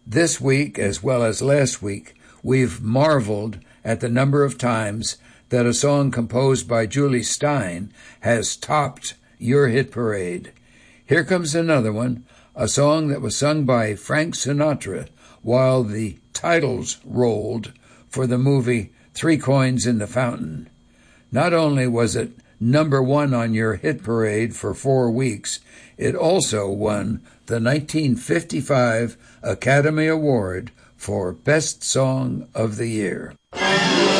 This week, as well as last week, we've marveled at the number of times that a song composed by Julie Stein has topped your hit parade. Here comes another one, a song that was sung by Frank Sinatra while the titles rolled for the movie Three Coins in the Fountain. Not only was it number one on your hit parade for 4 weeks, it also won the 1955 Academy Award for Best Song of the Year.